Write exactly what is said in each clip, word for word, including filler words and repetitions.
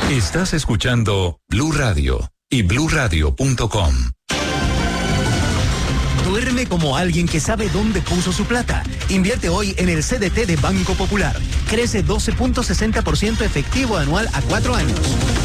Estás escuchando Blue Radio y blue radio punto com. Duerme como alguien que sabe dónde puso su plata. Invierte hoy en el C D T de Banco Popular. Crece doce punto sesenta por ciento efectivo anual a cuatro años.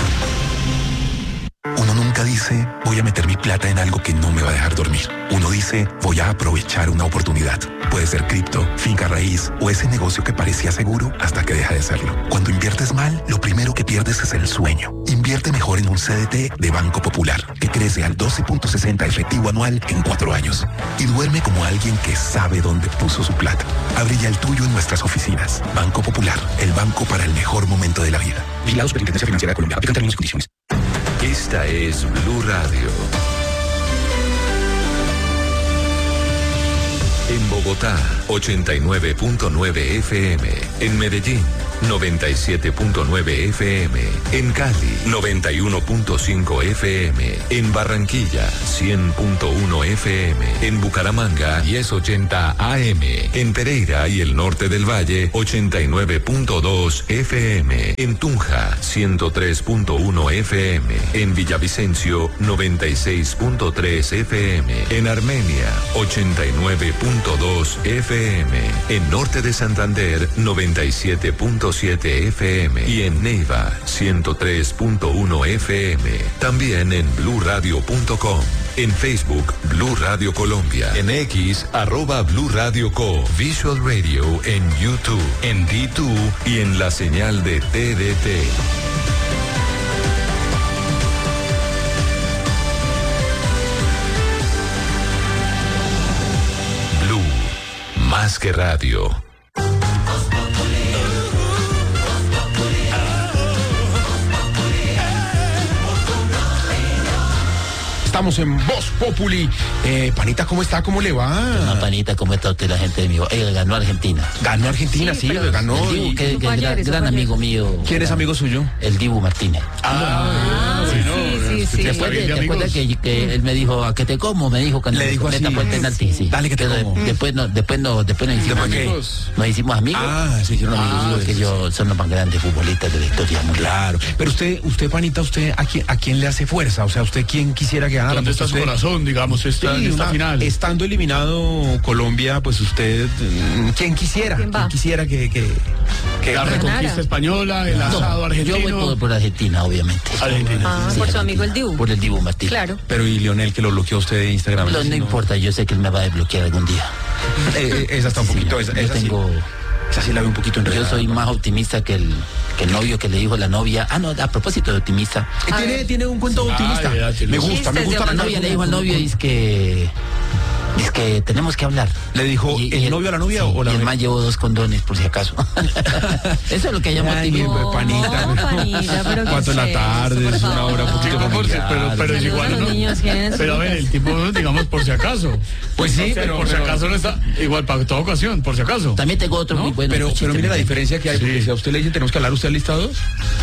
Uno nunca dice, voy a meter mi plata en algo que no me va a dejar dormir. Uno dice, voy a aprovechar una oportunidad. Puede ser cripto, finca raíz o ese negocio que parecía seguro hasta que deja de serlo. Cuando inviertes mal, lo primero que pierdes es el sueño. Invierte mejor en un C D T de Banco Popular, que crece al doce punto sesenta efectivo anual en cuatro años. Y duerme como alguien que sabe dónde puso su plata. Abre ya el tuyo en nuestras oficinas. Banco Popular, el banco para el mejor momento de la vida. Vigilado Superintendencia Financiera de Colombia. Aplican términos y condiciones. Esta es Blue Radio. En Bogotá, ochenta y nueve punto nueve F M. En Medellín, noventa y siete punto nueve F M. En Cali, noventa y uno punto cinco F M. En Barranquilla, cien punto uno F M. En Bucaramanga, diez ochenta A M. En Pereira y el norte del Valle, ochenta y nueve punto dos F M. En Tunja, ciento tres punto uno F M. En Villavicencio, noventa y seis punto tres F M. En Armenia, ochenta y nueve punto dos F M. En norte de Santander, noventa y siete punto siete F M. Y en Neiva, ciento tres punto uno F M. También en blue radio punto com. En Facebook, Blue Radio Colombia. En X, arroba Blue Radio Co. Visual Radio en YouTube, en D dos y en la señal de T D T. Blue, más que radio. Estamos en Voz Populi. Eh, Panita, ¿cómo está? ¿Cómo le va? No, Panita, ¿cómo está usted, la gente de mi... Eh, ganó Argentina. Ganó Argentina, sí, sí ganó. El Dibu, y... que, que gran, gran amigo mío. ¿Quién es amigo suyo? El Dibu Martínez. Ah, ah bueno. Sí, sí, sí. ¿Te acuerdas, ¿te acuerdas que, que él me dijo, a que te como? Me dijo cuando le dijo así. Por el penalti, sí. Dale que te Pero como. Después, no, después, no, después nos hicimos amigos. Nos hicimos amigos. Ah, sí, hicieron ah, amigos. Digo que yo son los más grandes futbolistas de la historia mundial. Claro. Pero usted, usted, Panita, ¿usted a quién, a quién le hace fuerza? O sea, ¿usted quién quisiera que ganara? ¿Dónde está su corazón, digamos, esta, sí, en esta una, final? Estando eliminado Colombia, pues usted, ¿quién quisiera? ¿Quién, ¿Quién quisiera que... que, que la reconquista española, el asado no, argentino. Yo voy por, por Argentina, obviamente. Argentina. Ah, sí, por su amigo el Dibu. Por el Dibu Martínez. Claro. Pero y Lionel, que lo bloqueó usted de Instagram. No, no, no importa, yo sé que él me va a desbloquear algún día. Eh, esa está un sí, poquito, señor. esa, esa yo tengo... sí. Esa sí la veo un poquito enredada. Yo soy más optimista que el, que el novio que le dijo la novia. Ah, no, a propósito de optimista. ¿Tiene, tiene un cuento optimista. Ah, me gusta, me gusta. La novia le dijo al novio, es que... Es que tenemos que hablar. ¿Le dijo y, el, y el novio a la novia sí, o la y el man llevó dos condones, por si acaso. Eso es lo que llama optimismo. No, Panita, no, Panita, pero cuatro de la tarde, es una hora un poquito familiar. Pero, pero es igual, ¿no? Pero a ver, el tipo, digamos, por si acaso. Pues sí, pero... Por si acaso no está... Igual, para toda ocasión, por si acaso. También tengo otro ¿no? muy bueno. Pero, pero mire la diferencia que hay, porque sí. Si a usted le dicen, ¿tenemos que hablar usted listados?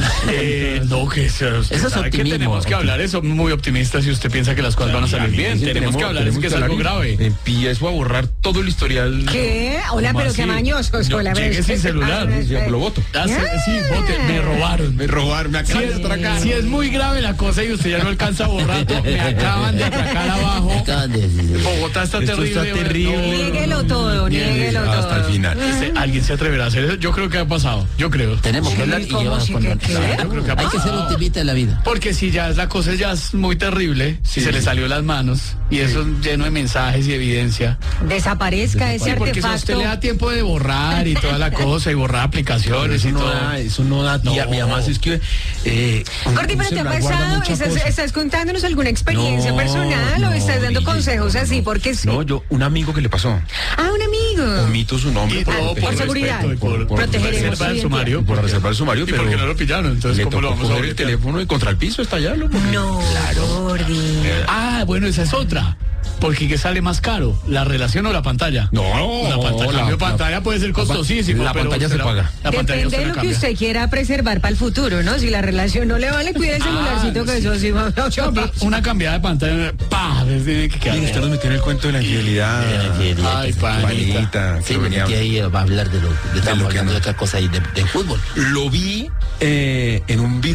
Eh, no, que sea... Eso es optimismo. Que tenemos que hablar, eso muy optimista si usted piensa que las cosas van a salir bien. Tenemos que hablar, es que es algo grave. Empiezo a borrar todo el historial. ¿Qué? Hola, pero qué mañosos. Hola, llegué sin celular. Yo lo voto. Ah, sí, vote. Me robaron. Me robaron. Me acaban si de atracar. Si es muy grave la cosa y usted ya no alcanza a borrar, me acaban de atracar abajo. Bogotá está Esto terrible. Está terrible. No, niéguelo todo, niéguelo todo. Hasta el final. ¿Alguien se atreverá a hacer eso? Yo creo que ha pasado. Yo creo. Tenemos que hablar y llevar si condones. Que Hay que ser optimista en la vida. Porque si ya la cosa ya es muy terrible, si sí. se le salió las manos y eso sí. lleno de mensajes y evidencia. Desaparezca ese sí, porque artefacto. Si a usted le da tiempo de borrar y toda la cosa y borrar aplicaciones y no todo. Da, eso no da no. Y además es que eh, Gordi, pero te ha pasado, estás, estás contándonos alguna experiencia no, personal no, o estás dando consejos no, así porque sí. No, yo, un amigo que le pasó. Ah, un amigo. Omito su nombre. Y por, por, por seguridad. Y por, por, protegeremos reserva del sumario. Por reservar el sumario, pero. ¿Y por qué no lo pillaron? Entonces, ¿cómo lo vamos a ver? El teléfono y contra el piso estallarlo. No, claro. Gordi. Ah, bueno, esa es otra. Porque ¿qué sale más caro? ¿La relación o la pantalla? No, la pantalla, la, la pantalla puede ser costosísima. La pero pantalla se la, paga. La Depende pantalla de lo cambia. que usted quiera preservar para el futuro, ¿no? Si la relación no le vale, cuide el celularcito ah, que sí. eso sí va a una cambiada de pantalla, ¡pah! Tiene que quedar. Y usted nos metió en el cuento de la infidelidad. Ay, Panita. Sí, me metí ahí, va a hablar de lo, de, de lo que hablando de otras cosas ahí de, de fútbol. Lo vi eh, en un video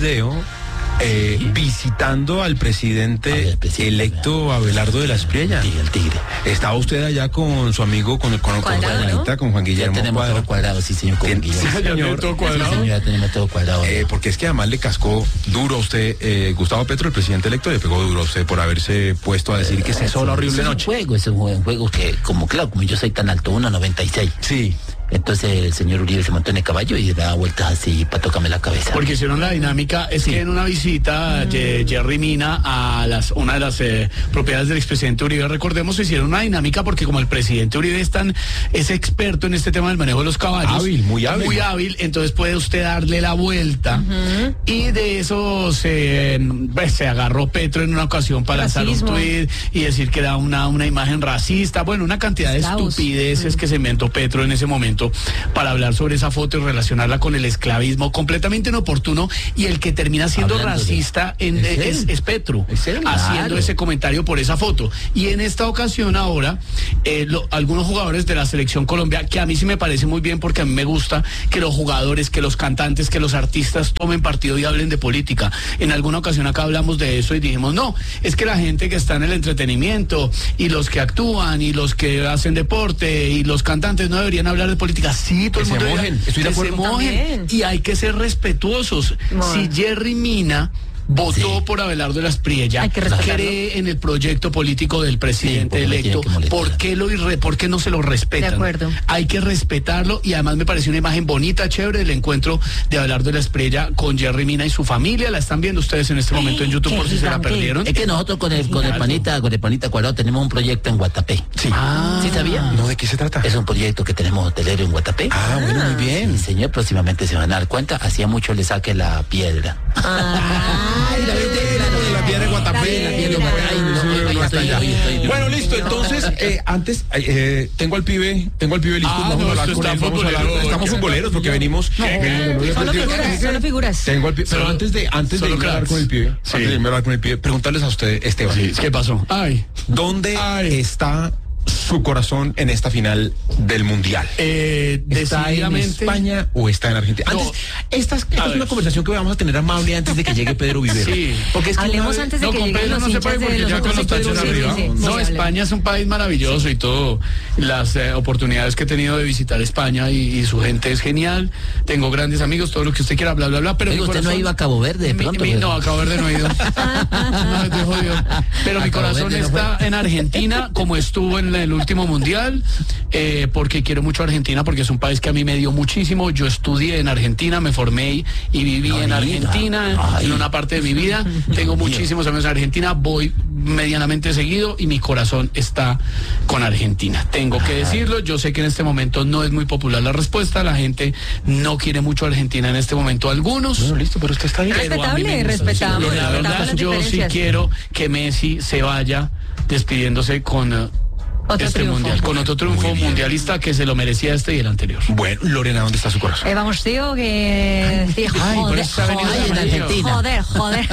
video eh, visitando al presidente, ver, presidente electo Abelardo de la Espriella. El tigre, el tigre. Estaba usted allá con su amigo, con, con, con, Cuadrado, con, con Juan Guillermo. Ya tenemos Cuadrado. todo cuadrado, sí, señor. Con Sí, señor. ¿Todo cuadrado? Sí, señor, ya tenemos todo cuadrado. Eh, porque es que además le cascó duro a usted, eh, Gustavo Petro, el presidente electo, le pegó duro a usted por haberse puesto a decir eh, que se hizo una horrible es noche. Un juego, es un juego, un juego que, como claro, como yo soy tan alto, uno noventa y seis. Sí. Entonces el señor Uribe se montó en el caballo y da vueltas así para tocarme la cabeza. Porque hicieron la dinámica, es sí. que en una visita mm. Jerry Mina a las una de las eh, propiedades del expresidente Uribe, recordemos, hicieron una dinámica porque como el presidente Uribe es tan, es experto en este tema del manejo de los caballos. Hábil, muy hábil. Muy hábil, entonces puede usted darle la vuelta. Uh-huh. Y de eso se, pues, se agarró Petro en una ocasión para Racismo. lanzar un tuit y decir que era una, una imagen racista. Bueno, una cantidad de Esclavos. estupideces uh-huh. que se inventó Petro en ese momento para hablar sobre esa foto y relacionarla con el esclavismo, completamente inoportuno, y el que termina siendo Hablando racista de... en, ¿Es, es, es Petro, ¿Es haciendo claro. ese comentario por esa foto. Y en esta ocasión ahora, eh, lo, algunos jugadores de la Selección Colombia, que a mí sí me parece muy bien porque a mí me gusta que los jugadores, que los cantantes, que los artistas tomen partido y hablen de política. En alguna ocasión acá hablamos de eso y dijimos, no, es que la gente que está en el entretenimiento y los que actúan y los que hacen deporte y los cantantes no deberían hablar de política. Sí, todo el mundo se mojen, estoy de acuerdo. Se mojen, y hay que ser respetuosos. Bueno. Si Jerry Mina votó sí. por Abelardo de la Espriella, cree en el proyecto político del presidente sí, electo, ¿por qué, lo irre, ¿por qué no se lo respetan? De acuerdo. Hay que respetarlo, y además me pareció una imagen bonita, chévere, del encuentro de Abelardo de la Espriella con Jerry Mina y su familia. La están viendo ustedes en este momento en YouTube por si se la perdieron. Es que nosotros con el, con el panita, con el panita Cuadrado tenemos un proyecto en Guatapé. Sí. Ah, ¿sí sabía? No, ¿de qué se trata? Es un proyecto que tenemos hotelero en Guatapé. Ah, bueno, muy bien. Sí, señor, próximamente se van a dar cuenta. Hacía mucho le saque la piedra. Ah, Ay, la la piedra de Guatapé. Bueno, listo, entonces, eh, antes, eh, tengo al pibe, tengo al pibe listo, ah, vamos no, a hablar con él, vamos a hablar, estamos futboleros porque venimos. No, eh, solo figuras, solo figuras. Tengo al pibe, pero antes de, antes de hablar con el pibe, sí. antes de hablar con el pibe, preguntarles a usted, Esteban. Sí, ¿qué pasó? Ay. ¿Dónde Ay. está su corazón en esta final del Mundial? Eh, ¿Está en España o está en Argentina? No. Antes, esta, esta es una conversación que vamos a tener amable antes de que llegue Pedro Vivero. Sí. Porque es que Hablemos antes de no, que con lleguen Pedro los no se puede porque ya con los tachos arriba. Sí, sí, no, sí, España es un país maravilloso y todo. Las eh, oportunidades que he tenido de visitar España y, y su gente es genial. Tengo grandes amigos, todo lo que usted quiera, bla, bla, bla. Pero Oiga, usted corazón, no iba a Cabo Verde de pronto. Mi, mi, no, a Cabo Verde no he ido. No, estoy jodido. Pero a mi corazón no está en Argentina, como estuvo en el último Mundial. Eh, porque quiero mucho a Argentina, porque es un país que a mí me dio muchísimo. Yo estudié en Argentina, me formé y, y viví no, en Argentina Ay. en una parte de mi vida. Tengo muchísimos amigos en Argentina, voy medianamente seguido y mi corazón está con Argentina. Tengo que decirlo, yo sé que en este momento no es muy popular la respuesta, la gente no quiere mucho a Argentina en este momento, algunos. Bueno, listo, pero usted está ahí. Respetable, respetamos. Sí, la verdad, yo sí quiero que Messi se vaya despidiéndose con... Uh, Otro este triunfo. mundial, con otro triunfo mundialista que se lo merecía este y el anterior. Bueno, Lorena, ¿dónde está su corazón? Eh, vamos, tío, que... Ay, Ay, joder, joder, en Argentina. Joder, joder.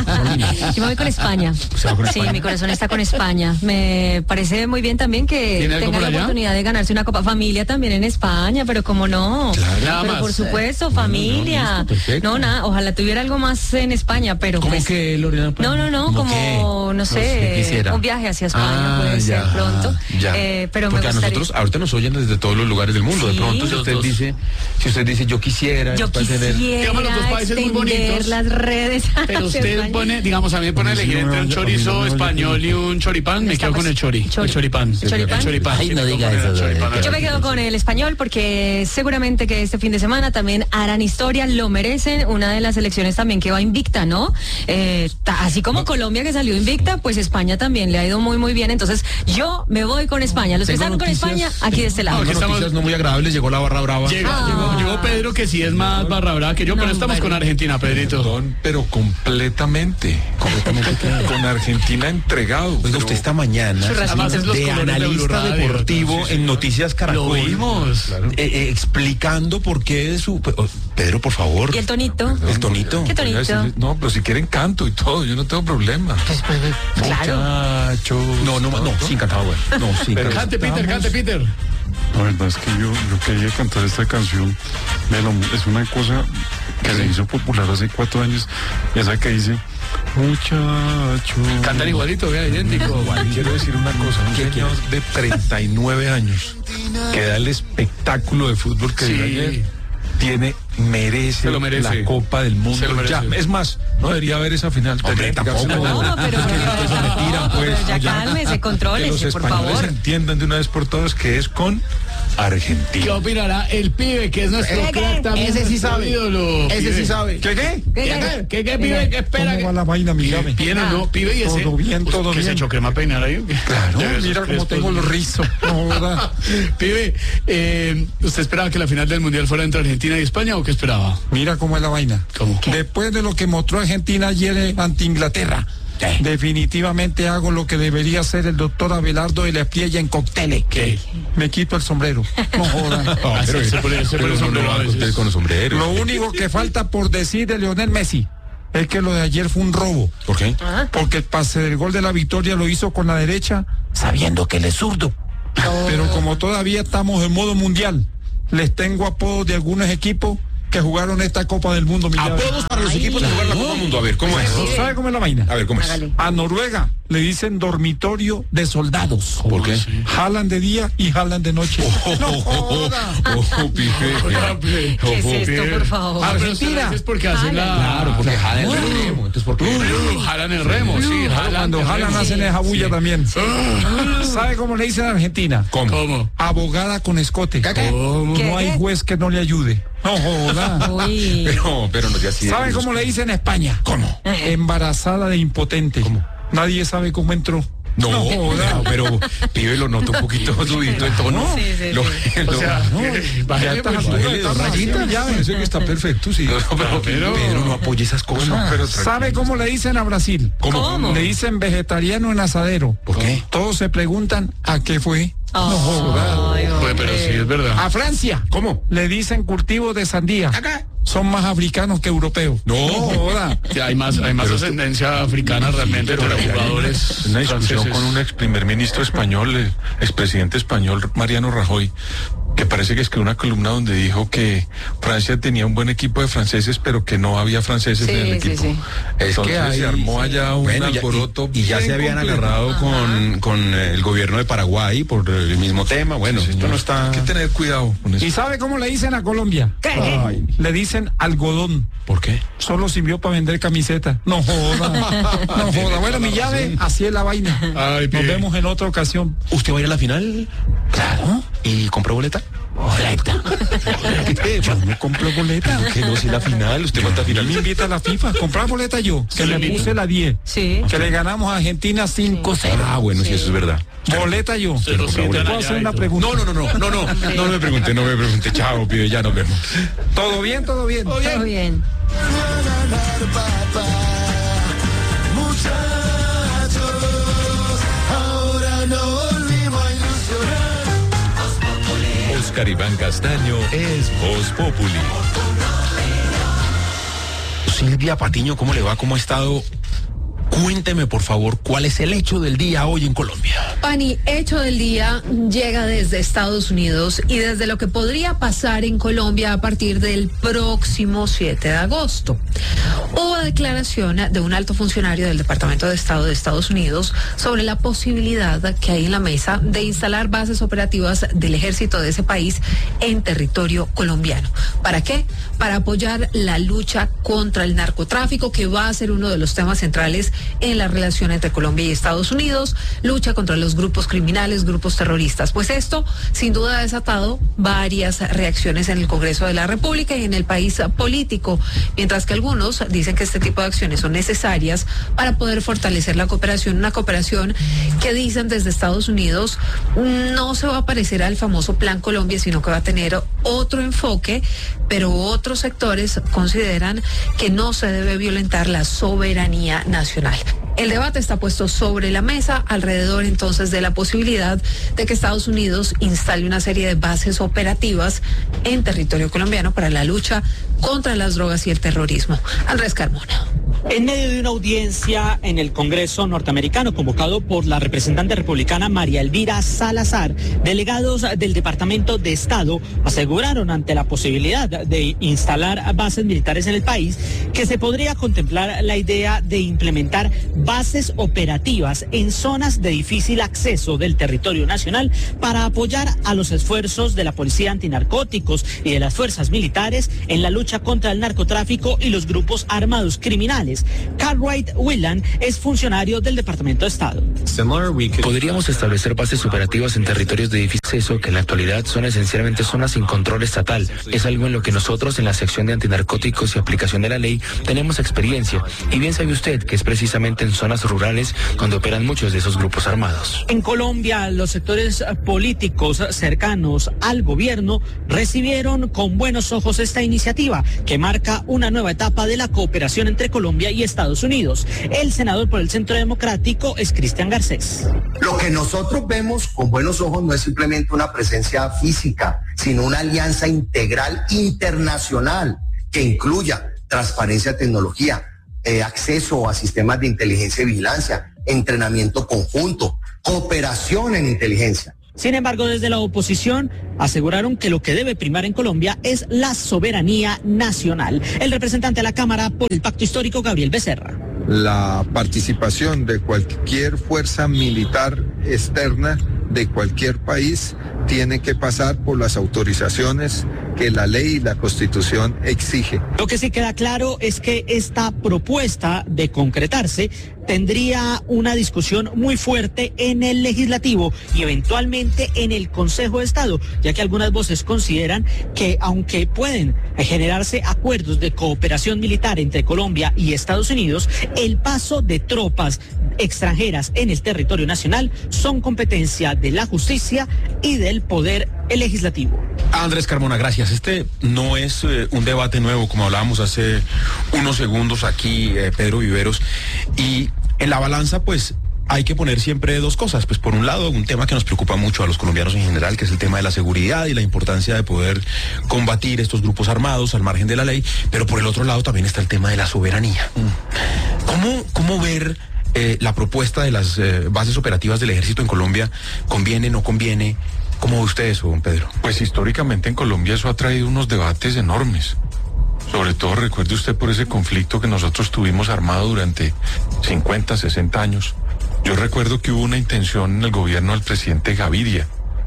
Yo me voy con España. Con sí, España. Mi corazón está con España. Me parece muy bien también que tenga la oportunidad de ganarse una Copa Familia también en España, pero como no. Claro, pero nada más. por supuesto, familia. No, no, no, nada, ojalá tuviera algo más en España, pero ¿Cómo pues... que, Lorena? No, no, no, como, qué? no sé, no sé un viaje hacia España ah, puede ya, ser pronto. Ya. Eh, pero Porque me a gustaría... nosotros ahorita nos oyen desde todos los lugares del mundo. Sí. De pronto, si usted dos. dice, si usted dice yo quisiera, Yo quisiera Digamos, los dos países muy extender bonitos, las redes. pero usted pone, digamos, a mí me pone a elegir entre un chorizo español y un choripán, me quedo con el chori, Chori. el choripán. ¿Choripán? El choripán. Ay, sí, no me diga quedo con el eso, choripán. Yo me quedo con el español porque seguramente que este fin de semana también harán historia, lo merecen, una de las elecciones también que va invicta, ¿no? Eh, así como no. Colombia que salió invicta, pues España también le ha ido muy muy bien, entonces yo me voy con España, los que están con España, aquí de este lado. Tengo noticias estamos... no muy agradables, llegó la barra brava. Llega, ah. llegó, llegó Pedro, que sí es más barra brava que yo, no, pero estamos con Argentina, Pedrito. Perdón, pero completamente, completamente con Argentina entregado. Oiga, pero... usted esta mañana de analista de deportivo sí, sí, en Noticias Caracol. Lo vimos. Claro. Eh, eh, explicando por qué de su... Pedro, por favor. ¿Y el tonito? ¿El tonito? ¿Qué tonito? Decir, no, pero si quieren canto y todo, yo no tengo problema. Pues, pues, claro. Muchachos. No, no, no, no, sin cantar, bueno. No, sin pero cante, Peter, cante, Peter. La verdad es que yo, yo quería cantar esta canción. Velo, es una cosa que se hizo popular hace cuatro años. Esa que dice, muchacho. Cantan igualito, vea, idéntico. Igual, quiero decir una cosa, un señor de treinta y nueve años que da el espectáculo de fútbol que Sí. dio ayer, tiene, merece, Se lo merece. la Copa del Mundo. Se lo merece. Ya, es más, no debería haber esa final. Hombre, Tendría que tampoco. dársela. No, pero, Que se me tiran, pues, pero ya no, ya. cálmese, Que los contrólese, por españoles favor. entiendan de una vez por todas que es con ¿Qué Argentina. opinará el pibe, que es nuestro ¿Qué, qué? crack también, Ese sí nuestro sabe. ídolo, Ese pibe? sí sabe. ¿Qué, qué? ¿Qué, ¿Qué, qué? qué, qué, pibe? ¿Qué espera? ¿Cómo que- va la vaina, mi llave? Bien, ¿no? Pibe, y ese... Todo bien, todo ¿Que se bien. echó crema a peinar ahí? Claro, Ya ves, mira esos cómo crespos. tengo los rizos. No, ¿verdad? Pibe, eh, ¿usted esperaba que la final del Mundial fuera entre Argentina y España o qué esperaba? Mira cómo es la vaina. ¿Cómo? Después de lo que mostró Argentina ayer ante Inglaterra, definitivamente hago lo que debería hacer el doctor Abelardo de la Espriella en cócteles. ¿Qué? Me quito el sombrero. No jodan. No, Ah, se- se pone- se pone pero sombrero no a va a veces. contar con los sombreros. Lo único que falta por decir de Lionel Messi es que lo de ayer fue un robo. ¿Por qué? Porque el pase del gol de la victoria lo hizo con la derecha, sabiendo que él es zurdo. Pero como todavía estamos en modo mundial, les tengo apodos de algunos equipos que jugaron esta Copa del Mundo. mi llave. Apodos para los equipos que jugaron la Copa del Mundo. A ver, ¿cómo es? ¿Sabe cómo es la vaina? A ver, ¿cómo es? Hágale. A Noruega le dicen dormitorio de soldados. ¿Por qué? Jalan de día y jalan de noche. No joda. Ojo, pibe. ¿Qué es esto, por favor? Ah, pero Argentina. es porque hacen la... Claro, porque jalan el remo. Entonces, ¿por qué? Uh, jalan el remo, sí, jalan Cuando el jalan remo. hacen esa bulla Sí. también. ¿Sabe cómo le dicen a Argentina? ¿Cómo? ¿Cómo? Abogada con escote. ¿Cómo? ¿Qué? No hay juez que no le ayude. No joda. Uy. Pero, pero no, ya sí. ¿Sabe cómo le dicen en España? ¿Cómo? Embarazada de impotente. ¿Cómo? Nadie sabe cómo entró. No, joda. no, pero pibe lo noto un poquito subidito de tono. Sí, sí, Lo- sí. lo- O sea, No, que- ya bájale, estas pues, alturas bájale dos estamos rayitas. haciendo llave. Parece que está perfecto, sí. No, pero, Pero- Pedro, no apoye esas cosas. Pero ¿Sabe cómo le dicen a Brasil? ¿Cómo? Le dicen vegetariano en asadero. ¿Por qué? Todos se preguntan a qué fue. No joda. Ay, Pues, pero sí, es verdad. A Francia. ¿Cómo? Le dicen cultivo de sandía. Acá. Son más africanos que europeos. No. joda. Sí, hay más, hay más ascendencia africana realmente entre los jugadores Una discusión franceses. con un ex primer ministro español, el expresidente español Mariano Rajoy, que parece que escribió una columna donde dijo que Francia tenía un buen equipo de franceses, pero que no había franceses Sí, en el sí, equipo. sí. Es Entonces que hay- se armó allá un Bueno, ya- alboroto. y, y ya bien se habían completo. agarrado con, con el gobierno de Paraguay por el mismo tema. Bueno, Sí, esto señor. no está. Hay que tener cuidado con eso. ¿Y sabe cómo le dicen a Colombia? ¿Qué? Ay, le dicen algodón. ¿Por qué? Solo sirvió para vender camisetas. No joda. No joda. Bueno, mi llave, así es la vaina. Ay, Nos pibe. vemos en otra ocasión. ¿Usted va a ir a la final? Claro. ¿Y compró boleta? Boleta. Yo no compro boleta. Que no, si la final, usted va a la ¿Quién final. me invita a la FIFA? Comprar boleta yo, que le puse la diez. Sí. Que le ganamos a Argentina cinco cero. Ah, bueno, sí, eso es verdad. Boleta yo. Se lo ¿Te sientan puedo allá hacer y una todo. pregunta? No, no, no, no, no, no, no me pregunte, no me pregunte. Chao, pibe, ya nos vemos. ¿Todo bien? ¿Todo bien? Todo bien. Oscar Iván Castaño es Voz Populi. Silvia Patiño, ¿cómo le va? ¿Cómo ha estado? Cuénteme, por favor, cuál es el hecho del día hoy en Colombia. Pani, hecho del día llega desde Estados Unidos y desde lo que podría pasar en Colombia a partir del próximo siete de agosto. Hubo declaración de un alto funcionario del Departamento de Estado de Estados Unidos sobre la posibilidad que hay en la mesa de instalar bases operativas del ejército de ese país en territorio colombiano. ¿Para qué? Para apoyar la lucha contra el narcotráfico, que va a ser uno de los temas centrales en la relación entre Colombia y Estados Unidos, lucha contra los grupos criminales, grupos terroristas. Pues esto sin duda ha desatado varias reacciones en el Congreso de la República y en el país político, mientras que algunos dicen que este tipo de acciones son necesarias para poder fortalecer la cooperación, una cooperación que dicen desde Estados Unidos no se va a parecer al famoso Plan Colombia, sino que va a tener otro enfoque, pero otros sectores consideran que no se debe violentar la soberanía nacional. El debate está puesto sobre la mesa alrededor entonces de la posibilidad de que Estados Unidos instale una serie de bases operativas en territorio colombiano para la lucha contra las drogas y el terrorismo. Andrés Carmona. En medio de una audiencia en el Congreso norteamericano convocado por la representante republicana María Elvira Salazar, delegados del Departamento de Estado aseguraron ante la posibilidad de instalar bases militares en el país que se podría contemplar la idea de implementar bases operativas en zonas de difícil acceso del territorio nacional para apoyar a los esfuerzos de la Policía Antinarcóticos y de las fuerzas militares en la lucha contra el narcotráfico y los grupos armados criminales. Cartwright Whelan es funcionario del Departamento de Estado. Podríamos establecer bases operativas en territorios de difícil acceso que en la actualidad son esencialmente zonas sin control estatal. Es algo en lo que nosotros en la sección de antinarcóticos y aplicación de la ley tenemos experiencia. Y bien sabe usted que es precisamente en zonas rurales donde operan muchos de esos grupos armados. En Colombia, los sectores políticos cercanos al gobierno recibieron con buenos ojos esta iniciativa que marca una nueva etapa de la cooperación entre Colombia y Estados Unidos. El senador por el Centro Democrático es Cristian Garcés. Lo que nosotros vemos con buenos ojos no es simplemente una presencia física, sino una alianza integral internacional que incluya transparencia de tecnología, eh, acceso a sistemas de inteligencia y vigilancia, entrenamiento conjunto, cooperación en inteligencia. Sin embargo, desde la oposición aseguraron que lo que debe primar en Colombia es la soberanía nacional. El representante de la Cámara por el Pacto Histórico, Gabriel Becerra. La participación de cualquier fuerza militar externa de cualquier país tiene que pasar por las autorizaciones que la ley y la Constitución exige. Lo que sí queda claro es que esta propuesta de concretarse tendría una discusión muy fuerte en el legislativo y eventualmente en el Consejo de Estado, ya que algunas voces consideran que aunque pueden generarse acuerdos de cooperación militar entre Colombia y Estados Unidos, el paso de tropas extranjeras en el territorio nacional son competencia de la justicia y del poder legislativo. Andrés Carmona, gracias. Este no es eh, un debate nuevo, como hablábamos hace unos segundos aquí, eh, Pedro Viveros, y en la balanza, pues, hay que poner siempre dos cosas. Pues por un lado, un tema que nos preocupa mucho a los colombianos en general, que es el tema de la seguridad y la importancia de poder combatir estos grupos armados al margen de la ley, pero por el otro lado también está el tema de la soberanía. ¿Cómo, cómo ver eh, la propuesta de las eh, bases operativas del ejército en Colombia? ¿Conviene, no conviene? ¿Cómo ve usted eso, don Pedro? Pues históricamente en Colombia eso ha traído unos debates enormes. Sobre todo recuerde usted por ese conflicto que nosotros tuvimos armado durante cincuenta, sesenta años. Yo recuerdo que hubo una intención en el gobierno del presidente Gaviria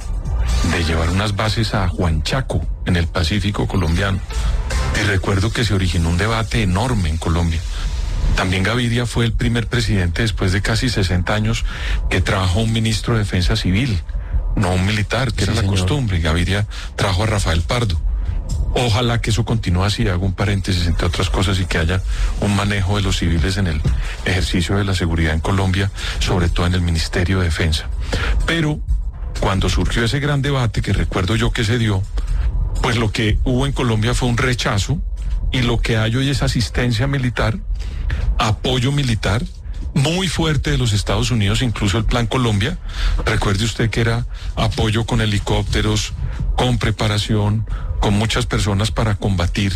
de llevar unas bases a Huanchaco, en el Pacífico colombiano. Y recuerdo que se originó un debate enorme en Colombia. También Gaviria fue el primer presidente después de casi sesenta años que trabajó un ministro de Defensa Civil, no un militar, que sí, era la señor. Costumbre. Gaviria trajo a Rafael Pardo. Ojalá que eso continúe así, hago un paréntesis entre otras cosas, y que haya un manejo de los civiles en el ejercicio de la seguridad en Colombia, sobre todo en el Ministerio de Defensa. Pero cuando surgió ese gran debate, que recuerdo yo que se dio, pues lo que hubo en Colombia fue un rechazo, y lo que hay hoy es asistencia militar, apoyo militar, muy fuerte de los Estados Unidos, incluso el Plan Colombia. Recuerde usted que era apoyo con helicópteros, con preparación, con muchas personas para combatir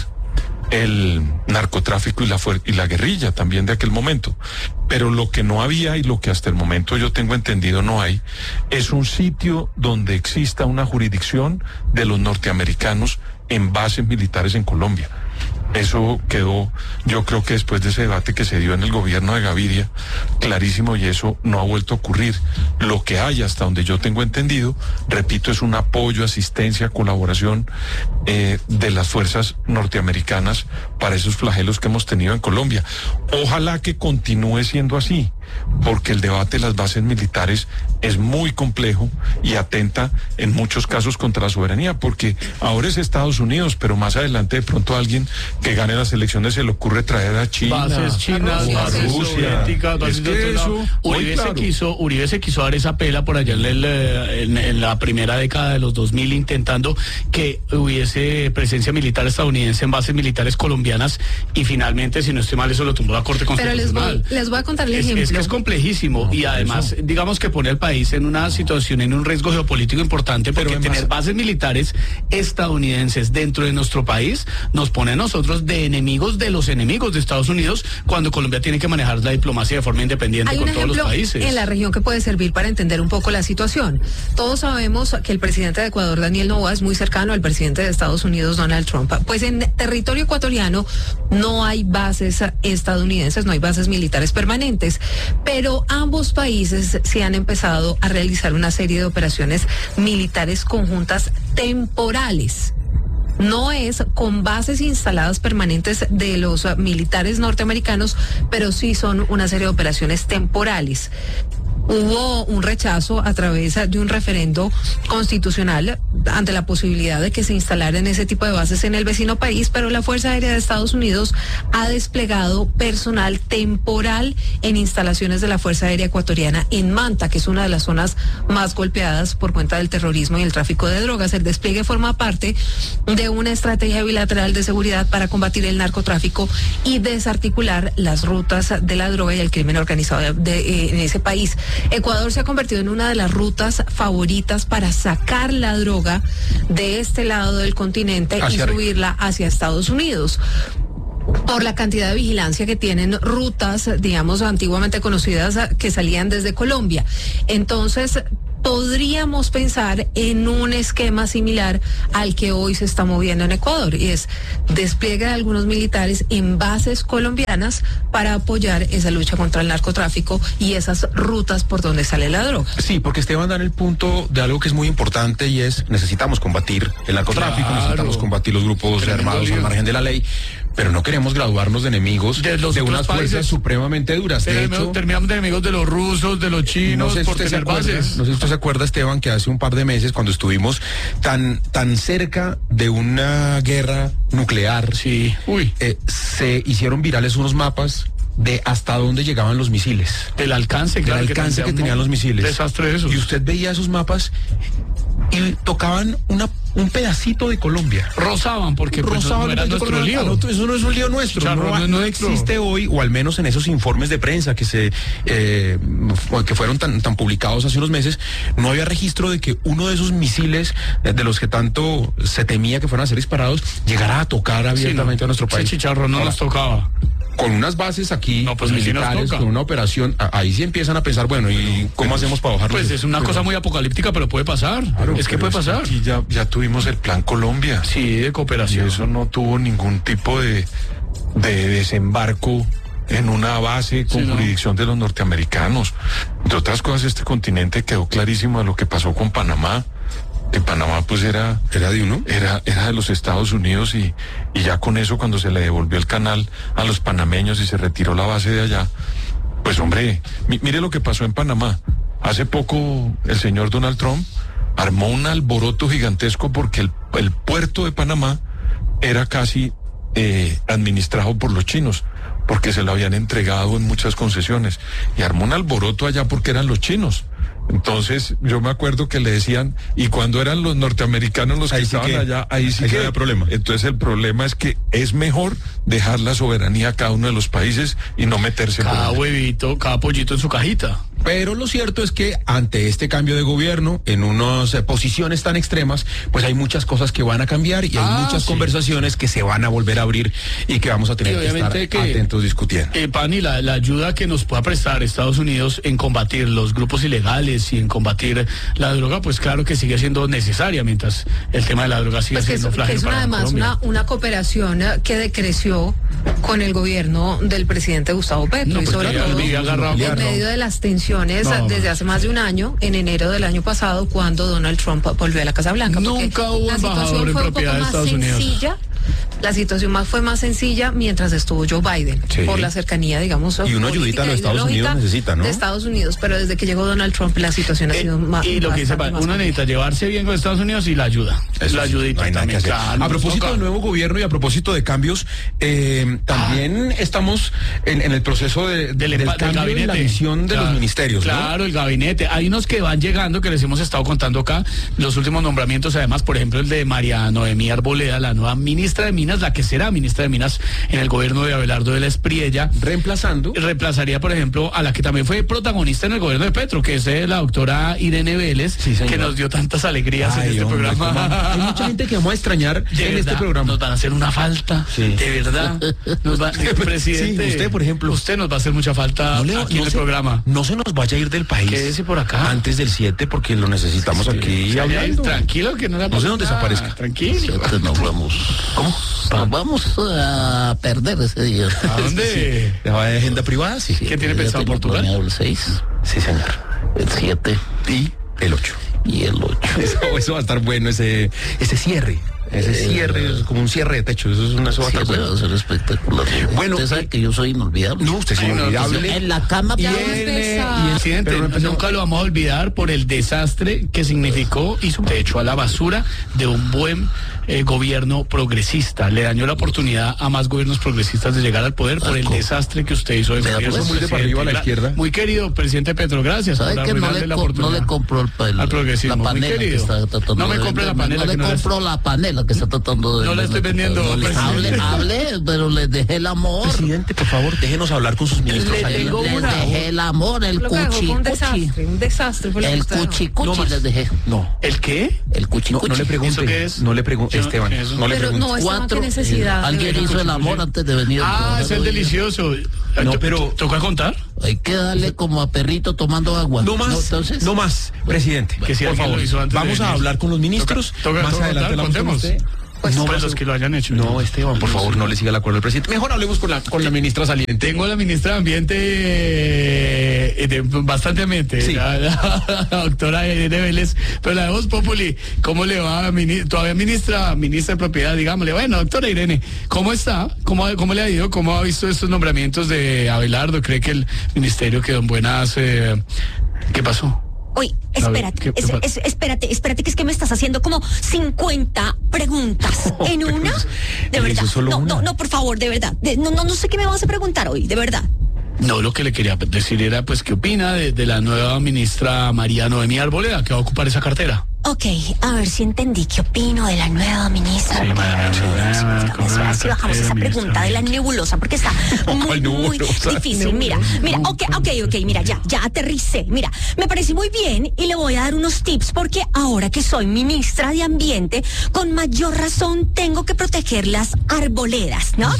el narcotráfico y la, y la guerrilla también de aquel momento. Pero lo que no había, y lo que hasta el momento yo tengo entendido no hay, es un sitio donde exista una jurisdicción de los norteamericanos en bases militares en Colombia. Eso quedó, yo creo que después de ese debate que se dio en el gobierno de Gaviria, clarísimo, y eso no ha vuelto a ocurrir. Lo que hay, hasta donde yo tengo entendido, repito, es un apoyo, asistencia, colaboración eh, de las fuerzas norteamericanas para esos flagelos que hemos tenido en Colombia. Ojalá que continúe siendo así, porque el debate de las bases militares es muy complejo y atenta en muchos casos contra la soberanía, porque ahora es Estados Unidos, pero más adelante de pronto a alguien que gane las elecciones se le ocurre traer a China, bases chinas, a bases Rusia. Es que eso, Uribe, claro. se quiso, Uribe se quiso dar esa pela por allá en, el, en, en la primera década de los dos mil, intentando que hubiese presencia militar estadounidense en bases militares colombianas, y finalmente, si no estoy mal, eso lo tumbó la Corte Constitucional. Pero les voy, les voy a contar el es, ejemplo. Es que es complejísimo, no, y además, eso. digamos que pone al país en una situación, en un riesgo geopolítico importante, porque pero tener bases militares estadounidenses dentro de nuestro país nos pone a nosotros nosotros de enemigos de los enemigos de Estados Unidos, cuando Colombia tiene que manejar la diplomacia de forma independiente Hay con un todos los ejemplo países. en la región que puede servir para entender un poco la situación. Todos sabemos que el presidente de Ecuador, Daniel Noboa, es muy cercano al presidente de Estados Unidos, Donald Trump. Pues en territorio ecuatoriano no hay bases estadounidenses, no hay bases militares permanentes, pero ambos países se han empezado a realizar una serie de operaciones militares conjuntas temporales. No es con bases instaladas permanentes de los uh, militares norteamericanos, pero sí son una serie de operaciones temporales. Hubo un rechazo a través de un referendo constitucional ante la posibilidad de que se instalaran ese tipo de bases en el vecino país, pero la Fuerza Aérea de Estados Unidos ha desplegado personal temporal en instalaciones de la Fuerza Aérea Ecuatoriana en Manta, que es una de las zonas más golpeadas por cuenta del terrorismo y el tráfico de drogas. El despliegue forma parte de una estrategia bilateral de seguridad para combatir el narcotráfico y desarticular las rutas de la droga y el crimen organizado de, de, eh, en ese país. Ecuador se ha convertido en una de las rutas favoritas para sacar la droga de este lado del continente hacia y subirla hacia Estados Unidos, por la cantidad de vigilancia que tienen rutas, digamos, antiguamente conocidas que salían desde Colombia. Entonces, podríamos pensar en un esquema similar al que hoy se está moviendo en Ecuador, y es despliegue de algunos militares en bases colombianas para apoyar esa lucha contra el narcotráfico y esas rutas por donde sale la droga. Sí, porque Esteban da en el punto de algo que es muy importante, y es: necesitamos combatir el narcotráfico, claro, necesitamos combatir los grupos armados al margen de la ley, pero no queremos graduarnos de enemigos de, los de unas países fuerzas supremamente duras. De hecho, terminamos de enemigos de los rusos, de los chinos, no sé si por usted se tener acuerda, bases. No sé si usted se acuerda, Esteban, que hace un par de meses, cuando estuvimos tan tan cerca de una guerra nuclear, sí, uy, eh, se hicieron virales unos mapas de hasta dónde llegaban los misiles. Del alcance, claro, del alcance que, que tenían los misiles. Desastre eso. Y usted veía esos mapas y tocaban una un pedacito de Colombia. Rozaban, porque rozaban, pues, no era nuestro lío. No, eso no es un lío nuestro. Charro, no, no, no existe hoy, o al menos en esos informes de prensa que se eh, que fueron tan, tan publicados hace unos meses, no había registro de que uno de esos misiles, eh, de los que tanto se temía que fueran a ser disparados, llegara a tocar abiertamente sí, no, a nuestro país. Ese chicharro no Ahora, nos tocaba. Con unas bases aquí, no, pues militares, con una operación, ahí sí empiezan a pensar, bueno, ¿y cómo hacemos para bajarlo? Pues es una pero, cosa muy apocalíptica, pero puede pasar. Claro, es que puede pasar. Aquí ya, ya tuvimos el Plan Colombia. Sí, de cooperación. Y eso no tuvo ningún tipo de, de desembarco en una base con sí, no. jurisdicción de los norteamericanos. Entre otras cosas, este continente quedó clarísimo de lo que pasó con Panamá. Que Panamá pues era era de uno era era de los Estados Unidos, y, y ya con eso, cuando se le devolvió el canal a los panameños y se retiró la base de allá, pues hombre, mi, mire lo que pasó en Panamá. Hace poco el señor Donald Trump armó un alboroto gigantesco porque el, el puerto de Panamá era casi eh, administrado por los chinos, porque se lo habían entregado en muchas concesiones, y armó un alboroto allá porque eran los chinos. Entonces, yo me acuerdo que le decían, y cuando eran los norteamericanos los que ahí estaban sí que, allá, ahí sí ahí que había problema. Entonces, el problema es que es mejor dejar la soberanía a cada uno de los países y no meterse cada por huevito, cada pollito en su cajita. Pero lo cierto es que ante este cambio de gobierno, en unas eh, posiciones tan extremas, pues hay muchas cosas que van a cambiar, y ah, hay muchas sí. conversaciones que se van a volver a abrir y que vamos a tener que estar que, atentos discutiendo. Eh, Pani, la, la ayuda que nos pueda prestar Estados Unidos en combatir los grupos ilegales y en combatir la droga, pues claro que sigue siendo necesaria, mientras el tema de la droga sigue pues siendo es, flagelo es para además Colombia. Una, una cooperación que decreció con el gobierno del presidente Gustavo Petro, no, y pues sobre todo agarrado, en medio de las tensiones no, desde hace más de un año, en enero del año pasado, cuando Donald Trump volvió a la Casa Blanca. Nunca hubo la situación en fue un poco propiedad de más Estados sencilla. Unidos. La situación más fue más sencilla mientras estuvo Joe Biden, sí. por la cercanía, digamos, y una ayudita a los Estados Unidos necesita, ¿no? De Estados Unidos, pero desde que llegó Donald Trump la situación ha sido eh, más. Y lo que dice, uno necesita llevarse bien con Estados Unidos y la ayuda. Eso la ayudita sí, no también. Claro, a propósito toca. del nuevo gobierno y a propósito de cambios, eh, también ah. estamos en, en el proceso de, del, del del cambio gabinete. en la visión de claro, los ministerios, ¿no? Claro, el gabinete. Hay unos que van llegando, que les hemos estado contando acá, los últimos nombramientos, además, por ejemplo, el de María Noemí Arboleda, la nueva ministra de Minas Minas, la que será ministra de Minas en el gobierno de Abelardo de la Espriella. Reemplazando. Reemplazaría, por ejemplo, a la que también fue protagonista en el gobierno de Petro, que es eh, la doctora Irene Vélez, sí, que nos dio tantas alegrías Ay, en este hombre, programa. Hay mucha gente que vamos a extrañar de en verdad, este programa. Nos van a hacer una falta, sí. de verdad. Nos va, presidente, sí, usted, por ejemplo. Usted nos va a hacer mucha falta no le, aquí no en el se, programa. No se nos vaya a ir del país. Quédese por acá. Antes del siete, porque lo necesitamos sí, aquí. Sí, hablando. Tranquilo, que no la No sé dónde desaparezca. Tranquilo. Nos vamos. ¿Cómo? Nos vamos a perder ese día. ¿A dónde? Sí. ¿De agenda privada? Sí. ¿Qué tiene pensado Portugal? El seis. Sí, señor. El siete. Y el ocho. Y el ocho. Eso, eso va a estar bueno, ese, ese cierre. Ese eh, cierre es como un cierre de techo. Eso, es una, eso va a estar sí, bueno. Va a ser espectacular. Bueno, usted sabe que yo soy inolvidable. No, usted es inolvidable. No, en la cama. Y, el, y presidente, no nunca lo vamos a olvidar por el desastre que significó y su techo a la basura de un buen eh, gobierno progresista. Le dañó la oportunidad a más gobiernos progresistas de llegar al poder por el desastre que usted hizo de gobierno. Pues, muy de para arriba a la izquierda. Muy querido presidente Petro, gracias por que no le, la co no le compró el, el, al progresismo. La panela que está no me compre la panela. No le compró la panela que está tratando de... No le estoy vendiendo. No le hable, hable, pero le dejé el amor. Presidente, por favor, déjenos hablar con sus ministros. Le, les dejé el amor, el cuchi. Un desastre, un desastre. El cuchi cuchi les dejé. No. ¿El qué? El cuchi cuchi. No le pregunte. qué es? No le pregunte, Esteban. No le pero no, Cuatro, necesidad. Eh, alguien hizo el amor antes de venir. Ah, es el delicioso. No, pero... ¿Toca contar? Hay que darle como a perrito tomando agua. No más, no, entonces, no más, presidente. Que si por favor, vamos a hablar con los ministros. Toca, toca, más adelante hablamos con usted. Pues no, pues los que lo hayan hecho. No, Esteban, por favor, no le siga el acuerdo al presidente. Mejor hablemos con la con la ministra saliente. Tengo a la ministra de Ambiente eh, de, bastante ambiente, sí. la, la, la doctora Irene Vélez, pero la de Voz Populi, ¿cómo le va? Mini, todavía ministra, ministra de Propiedad, digámosle, bueno, doctora Irene, ¿cómo está? ¿Cómo, cómo le ha ido? ¿Cómo ha visto estos nombramientos de Abelardo? ¿Cree que el ministerio quedó en buenas? Eh, ¿Qué pasó? Uy, espérate, es, es, espérate, espérate, que es que me estás haciendo como cincuenta preguntas oh, en una. De verdad. No, una. no, no, por favor, de verdad. De, no, no, no sé qué me vas a preguntar hoy, de verdad. No, lo que le quería decir era, pues, ¿qué opina de, de la nueva ministra María Noemí Arboleda, que va a ocupar esa cartera? Ok, a ver si entendí qué opino de la nueva ministra. Sí, Ahora sí bajamos esa pregunta de la nebulosa, porque está muy, muy difícil. Mira, mira, ok, ok, ok, mira, ya, ya aterricé. Mira, me parece muy bien y le voy a dar unos tips porque ahora que soy ministra de Ambiente, con mayor razón tengo que proteger las arboledas, ¿no?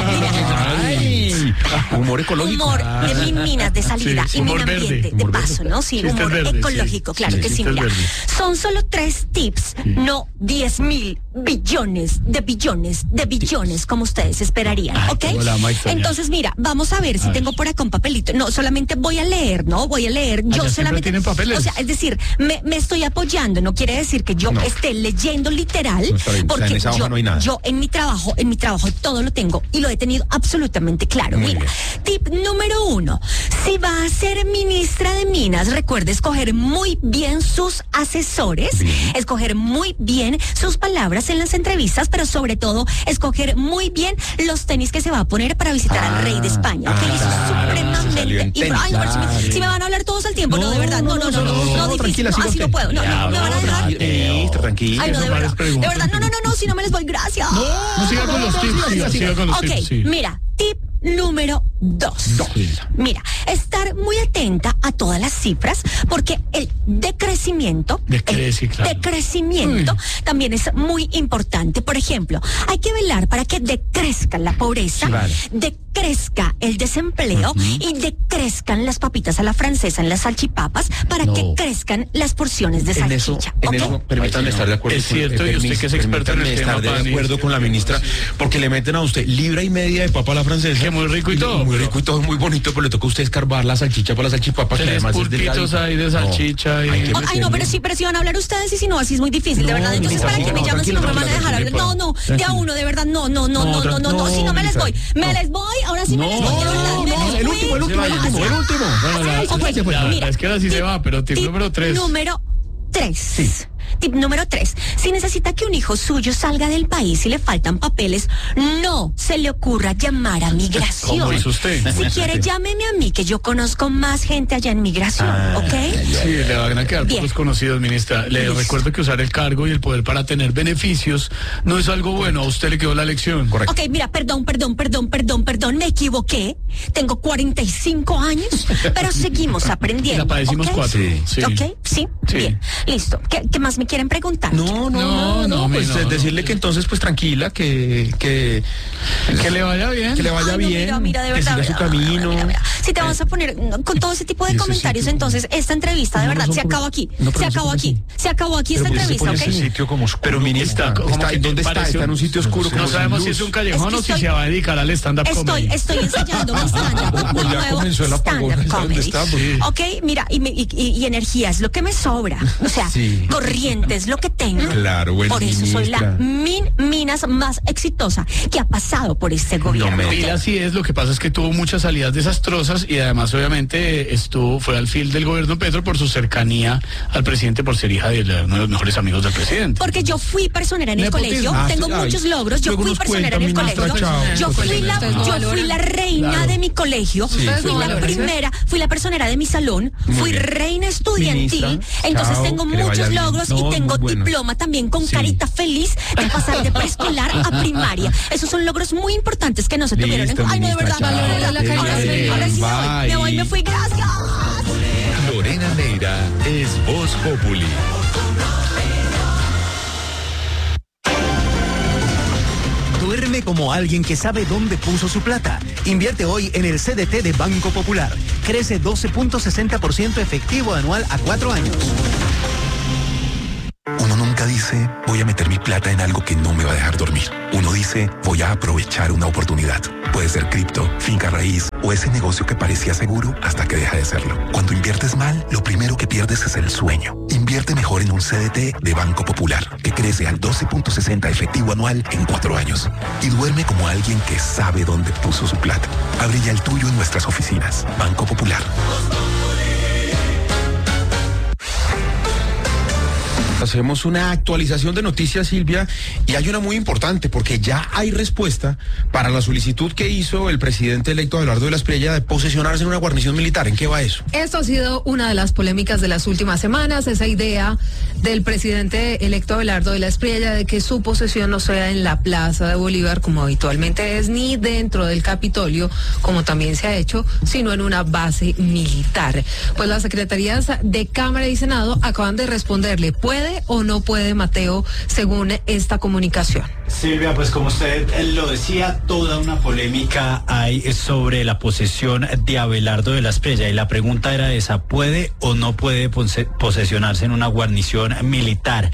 Ay, humor ecológico. Humor de mis minas de salida sí, y mi ambiente de paso, ¿no? Sí, humor verde, ecológico, sí, claro sí, que sí, mira. Verde. Son solo tres tips, sí. no diez mil billones de billones de billones como ustedes esperarían, Ay, ¿ok? Hola, entonces mira, vamos a ver si a tengo ver. por acá un papelito. No, solamente voy a leer, ¿no? Voy a leer. Yo solamente. ¿Tienen papeles? O sea, es decir, me, me estoy apoyando. No quiere decir que yo no. esté leyendo literal, no porque en esa hoja yo, no hay nada. yo en mi trabajo, en mi trabajo todo lo tengo y lo he tenido absolutamente claro. Muy mira, bien. Tip número uno: si va a ser ministra de Minas, recuerde escoger muy bien sus asesores. Bien. Escoger muy bien sus palabras en las entrevistas, pero sobre todo escoger muy bien los tenis que se va a poner para visitar ah, al rey de España. Ah, que eso es supremamente. Y, ay, claro. si, me, si me van a hablar todos al tiempo, no, no de verdad, no, no, no, no, no, no, no difícil, no, así no puedo, no, no, me van a dejar. Tranquila, ay, no, de verdad, de verdad, no, no, no, no, si no me les voy, gracias. No, no siga con los tips, siga, siga con los tips. Ok, mira, tip número dos. dos. Mira, estar muy atenta a todas las cifras porque el decrecimiento, Decreci, el claro. decrecimiento Uy. también es muy importante. Por ejemplo, hay que velar para que decrezca la pobreza, sí, vale. decrezca el desempleo uh-huh. y decrezcan las papitas a la francesa en las salchipapas para no. que crezcan las porciones de en salchicha. Eso, en ¿okay? eso, permítanme estar de acuerdo. Es cierto, con, y usted que es experto en el tema, estar de acuerdo con la ministra, porque le meten a usted libra y media de papa a la francesa. Que muy rico y todo. Muy rico y todo, muy bonito, pero le toca a usted escarbar la salchicha para la salchipapa, que además es delgadito. Ahí de salchicha. No, y... Ay, no, pero sí, pero si van a hablar ustedes y si no, así es muy difícil, no, de verdad. Entonces, ¿para qué me llaman si no me van a dejar hablar? No, no, de a uno, de verdad, no, no, no, no, no, no, no, si no me les voy. Me les voy, ahora sí me les voy, de verdad. No, el último, el último, el último, el último. Mira, es que ahora sí se va, pero tip número tres. Número tres. Tip número tres. Si necesita que un hijo suyo salga del país y le faltan papeles, no se le ocurra llamar a migración. ¿Cómo hizo usted? Si quiere, llámeme a mí, que yo conozco más gente allá en migración, ah, ¿ok? Sí, le van a quedar pocos conocidos, ministra. Le Listo. recuerdo que usar el cargo y el poder para tener beneficios no es algo bueno. A usted le quedó la lección. Correcto. Ok, mira, perdón, perdón, perdón, perdón, perdón, me equivoqué. Tengo cuarenta y cinco años, pero seguimos aprendiendo. La padecimos ¿okay? cuatro. Sí. ¿Ok? ¿Sí? Sí. Bien. Listo. ¿Qué, ¿Qué más me quieren preguntar? No, no, no, no, no pues no, decirle no. que entonces, pues tranquila, que que, que le vaya bien. Que le vaya Ay, no, bien. Mira, mira, de verdad. Que siga mira, su camino. Mira, mira. Si te vas a poner con todo ese tipo de comentarios, entonces esta entrevista, de verdad, se acabó aquí. Se acabó aquí. Se acabó aquí esta entrevista, ¿ok? Sitio como oscuro, pero ministra, está, ¿dónde está? Está en un sitio oscuro. No sabemos si es un callejón o si se va a dedicar al stand-up comedy. Estoy ensayando mi stand-up. Mi nuevo stand-up comedy. Ok, mira, y, y, y, y energía es lo que me sobra. O sea, sí. corriente es lo que tengo. Claro, bueno, por eso ministra. soy la min, minas más exitosa que ha pasado por este gobierno. No, y así es, lo que pasa es que tuvo muchas salidas desastrosas y además obviamente estuvo, fue al fil del gobierno Petro por su cercanía al presidente, por ser hija de uno de los mejores amigos del presidente. Porque yo fui personera en el colegio, ah, tengo ay, muchos logros, yo fui personera en el colegio, yo fui la, yo fui la reina claro. de mi colegio, sí, fui la valoran, primera, fui la personera de mi salón, Muy fui bien. reina estudiantil, ministra, entonces chao, tengo muchos logros no, y tengo bueno. diploma también con sí. carita feliz de pasar de preescolar a primaria. Esos son logros muy importantes que no se tuvieron en cuenta. Ay, no, de verdad, valora la carita. Ahora sí, ahora sí me voy, me voy, me fui, gracias. Lorena Neira es Voz Populi. Duerme como alguien que sabe dónde puso su plata. Invierte hoy en el C D T de Banco Popular. Crece doce punto sesenta por ciento efectivo anual a cuatro años. Uno nunca dice, voy a meter mi plata en algo que no me va a dejar dormir. Uno dice, voy a aprovechar una oportunidad. Puede ser cripto, finca raíz o ese negocio que parecía seguro hasta que deja de serlo. Cuando inviertes mal, lo primero que pierdes es el sueño. Invierte mejor en un C D T de Banco Popular, que crece al doce punto sesenta efectivo anual en cuatro años. Y duerme como alguien que sabe dónde puso su plata. Abre ya el tuyo en nuestras oficinas. Banco Popular. Hacemos una actualización de noticias, Silvia, y hay una muy importante, porque ya hay respuesta para la solicitud que hizo el presidente electo Abelardo de la Espriella de posesionarse en una guarnición militar. ¿En qué va eso? Esto ha sido una de las polémicas de las últimas semanas, esa idea del presidente electo Abelardo de la Espriella de que su posesión no sea en la Plaza de Bolívar, como habitualmente es, ni dentro del Capitolio, como también se ha hecho, sino en una base militar. Pues las secretarías de Cámara y Senado acaban de responderle, ¿puede o no puede, Mateo, según esta comunicación? Silvia, pues como usted lo decía, toda una polémica hay sobre la posesión de Abelardo de la Espriella, y la pregunta era esa: ¿puede o no puede posesionarse en una guarnición militar?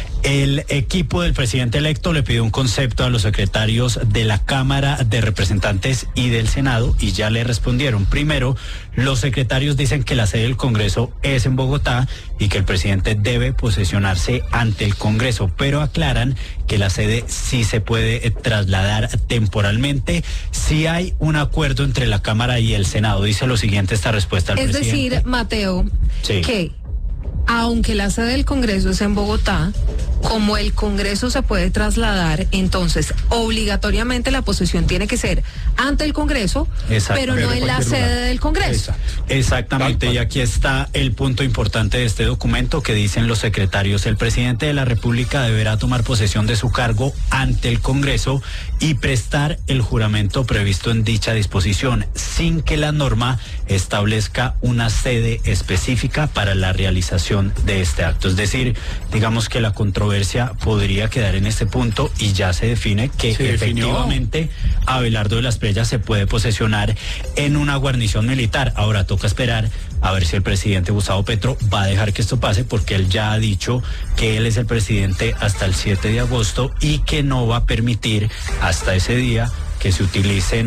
El equipo del presidente electo le pidió un concepto a los secretarios de la Cámara de Representantes y del Senado, y ya le respondieron. Primero, los secretarios dicen que la sede del Congreso es en Bogotá y que el presidente debe posesionarse ante el Congreso, pero aclaran que la sede sí se puede trasladar temporalmente si hay un acuerdo entre la Cámara y el Senado. Dice lo siguiente esta respuesta al es presidente. Es decir, Mateo, sí. que aunque la sede del Congreso es en Bogotá, como el Congreso se puede trasladar, entonces obligatoriamente la posesión tiene que ser ante el Congreso, pero no en la sede lugar. del Congreso. Exacto. Exactamente, y aquí está el punto importante de este documento que dicen los secretarios. El presidente de la República deberá tomar posesión de su cargo ante el Congreso y prestar el juramento previsto en dicha disposición, sin que la norma establezca una sede específica para la realización de este acto. Es decir, digamos que la controversia podría quedar en este punto y ya se define que se efectivamente definió. Abelardo de la Espriella se puede posesionar en una guarnición militar. Ahora toca esperar a ver si el presidente Gustavo Petro va a dejar que esto pase, porque él ya ha dicho que él es el presidente hasta el siete de agosto y que no va a permitir hasta ese día que se utilicen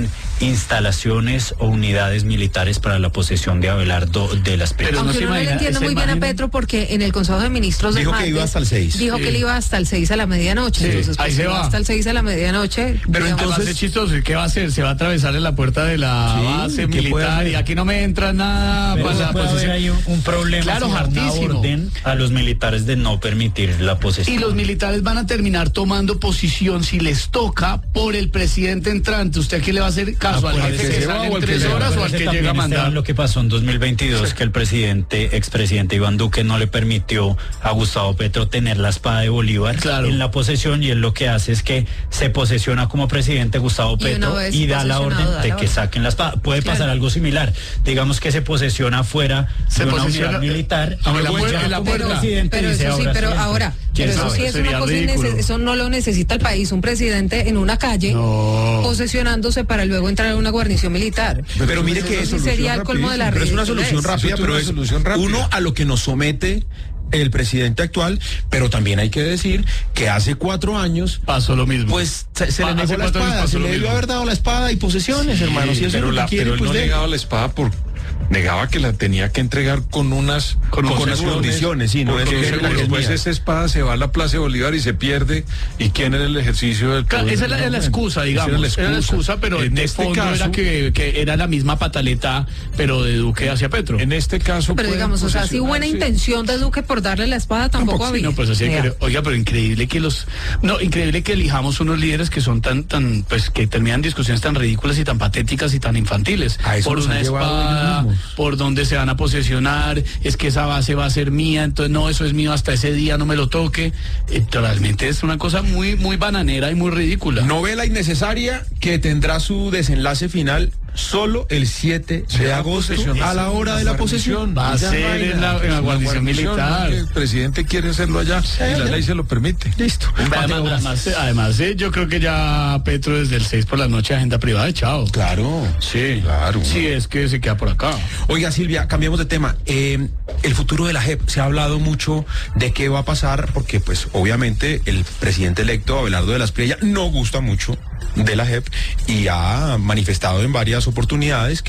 instalaciones o unidades militares para la posesión de Abelardo de las Espriella. Aunque no uno le entiendo muy bien a Petro porque en el Consejo de Ministros dijo martes, que iba hasta el seis. Dijo sí. que él iba hasta el seis a la medianoche. Sí. Entonces, ahí pues, se va. Hasta el seis a la medianoche. Pero entonces es chistoso. ¿Qué va a hacer? ¿Se va a atravesar en la puerta de la sí, base militar? Y aquí no me entra nada. Pero para puede haber ahí un, un problema. Claro, hartísimo. Orden a los militares de no permitir la posesión. Y los militares van a terminar tomando posición si les toca por el presidente entrante. ¿Usted a quién le va a hacer caso? ¿Al jefe que sale en tres horas o al que llega a mandar? Lo que pasó en dos mil veintidós, sí. que el presidente, expresidente Iván Duque no le permitió a Gustavo Petro tener la espada de Bolívar claro. en la posesión, y él lo que hace es que se posesiona como presidente Gustavo Petro y, y da la orden da de la que orden. saquen la espada. Puede claro. pasar algo similar. Digamos que se posesiona fuera se de una posiciona, unidad militar. A la puerta, la puerta. Pero, pero eso sí, pero ahora, pero eso sí es una cosa innece- eso no lo necesita el país, un presidente en una calle no. posesionándose para luego entrar a una guarnición militar. Pero, pero mire que eso sí sería el colmo de la Pero es una solución rápida, pero es solución rápida. Uno a lo que nos somete el presidente actual, pero también hay que decir que hace cuatro años pasó lo mismo. Pues se, se le negó la espada, se le debió haber dado la espada y posesiones, sí, hermano. Si eso pero es lo la, que quiere, pero pues él no de... negaba la espada por negaba que la tenía que entregar con unas con, con unas condiciones, sí, no es que después esa espada se va a la Plaza de Bolívar y se pierde, y quién era el ejercicio del claro, esa era la excusa, digamos, era la excusa, era la excusa pero en de este fondo caso era que, que era la misma pataleta, pero de Duque hacia Petro. En este caso, pero digamos, o sea, si buena intención de Duque por darle la espada tampoco, tampoco había. Sí, no, pues así que, oiga, pero increíble que los, no, increíble que elijamos unos líderes que son tan, tan, pues que terminan discusiones tan ridículas y tan patéticas y tan infantiles. Por una espada, por donde se van a posesionar, es que esa base va a ser mía, entonces no, eso es mío hasta ese día, no me lo toque. Eh, realmente es una cosa muy, muy bananera y muy ridícula. Novela innecesaria que tendrá su desenlace final solo el siete de agosto a la hora de la posesión. Va a ser en la, en la guarnición militar. El presidente quiere hacerlo allá sí, y la ley se lo permite. Listo. Además, además, además eh, yo creo que ya Petro desde el seis por la noche agenda privada, chao. Claro. Sí, claro. Sí, es que se queda por acá. Oiga, Silvia, cambiemos de tema. Eh, el futuro de la J E P, se ha hablado mucho de qué va a pasar, porque pues obviamente el presidente electo Abelardo de las Espriella no gusta mucho de la J E P y ha manifestado en varias oportunidades